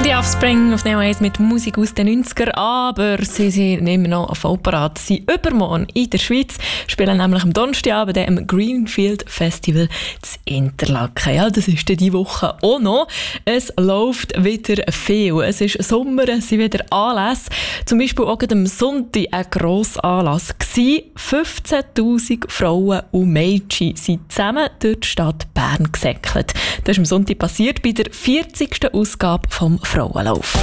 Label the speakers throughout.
Speaker 1: Die Offspring auf Neo 1 mit Musik aus den 90er, aber sie sind immer noch voll parat. Sie übermorgen in der Schweiz spielen nämlich am Donnerstagabend im Greenfield Festival in Interlaken. Ja, das ist diese Woche auch noch. Es läuft wieder viel. Es ist Sommer, es sind wieder Anlässe. Zum Beispiel auch am Sonntag ein grosser Anlass gewesen. 15'000 Frauen und Mädchen sind zusammen durch die Stadt Bern gesäckelt. Das ist am Sonntag passiert bei der 40. Ausgabe vom Frauenlauf.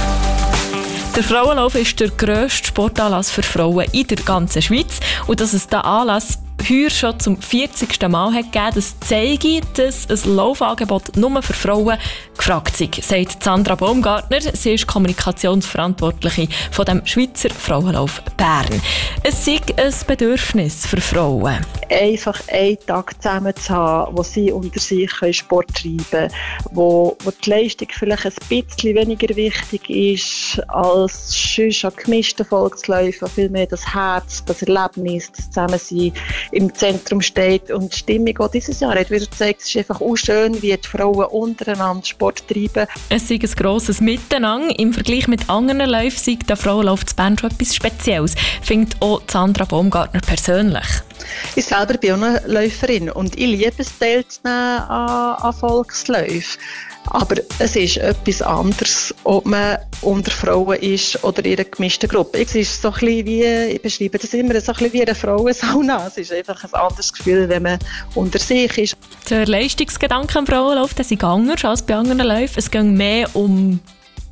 Speaker 1: Der Frauenlauf ist der grösste Sportanlass für Frauen in der ganzen Schweiz. Und dass es diesen Anlass heuer schon zum 40. Mal hat gegeben, das zeigt, dass ein Laufangebot nur für Frauen gefragt ist, sagt Sandra Baumgartner. Sie ist Kommunikationsverantwortliche von dem Schweizer Frauenlauf Bern. Es ist ein Bedürfnis für Frauen.
Speaker 2: Einfach einen Tag zusammen zu haben, wo sie unter sich Sport treiben können, wo die Leistung vielleicht ein bisschen weniger wichtig ist als sonst an gemischten Volksläufen, vielmehr das Herz, das Erlebnis, das Zusammensein im Zentrum steht. Und die Stimmung auch dieses Jahr hat wieder gezeigt, es ist einfach auch schön, wie die Frauen untereinander Sport treiben.
Speaker 1: Es ist ein grosses Miteinander. Im Vergleich mit anderen Läufen ist der Frauenlauf zu Bern schon etwas Spezielles, findet auch Sandra Baumgartner persönlich.
Speaker 2: Ich selber bin auch eine Läuferin und ich liebe es, teilzunehmen an Volksläufen. Aber es ist etwas anderes, ob man unter Frauen ist oder in einer gemischten Gruppe. Es ist so ein bisschen wie, ich beschreibe das immer, so ein bisschen wie eine Frauensauna. Es ist einfach ein anderes Gefühl, wenn man unter sich ist.
Speaker 1: Der Leistungsgedanke am Frauenlauf, das ist anders als bei anderen Läufen. Es geht mehr um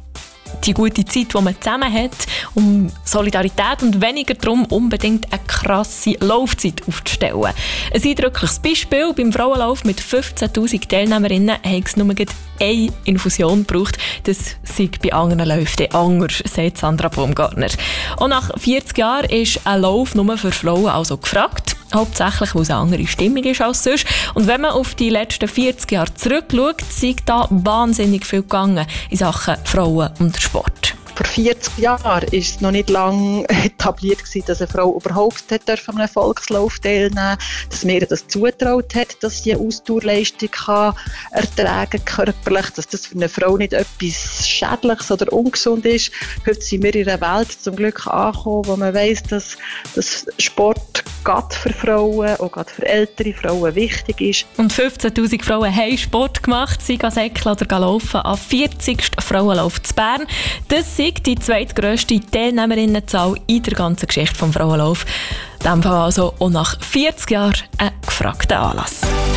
Speaker 1: die gute Zeit, die man zusammen hat, um Solidarität und weniger darum, unbedingt eine krasse Laufzeit aufzustellen. Ein eindrückliches Beispiel: beim Frauenlauf mit 15'000 Teilnehmerinnen haben es nur eine Infusion gebraucht. Das sei bei anderen Läufen anders, sagt Sandra Baumgartner. Und nach 40 Jahren ist ein Lauf nur für Frauen also gefragt. Hauptsächlich, weil es eine andere Stimmung ist als sonst. Und wenn man auf die letzten 40 Jahre zurückschaut, ist da wahnsinnig viel gegangen in Sachen Frauen und Sport.
Speaker 2: Vor 40 Jahren war es noch nicht lange etabliert, dass eine Frau überhaupt an einem Volkslauf teilnehmen durfte, dass mir das zutraut hat, dass sie eine Ausdauerleistung ertragen kann, körperlich, dass das für eine Frau nicht etwas Schädliches oder ungesund ist. Heute sind wir in einer Welt zum Glück angekommen, wo man weiss, dass Sport gerade für Frauen, auch gerade für ältere Frauen wichtig ist.
Speaker 1: Und 15'000 Frauen haben Sport gemacht, sie gehen säckeln oder laufen am 40. Frauenlauf zu Bern. Das ist die zweitgrösste Teilnehmerinnenzahl in der ganzen Geschichte des Frauenlaufs. In diesem Fall also auch nach 40 Jahren ein gefragter Anlass.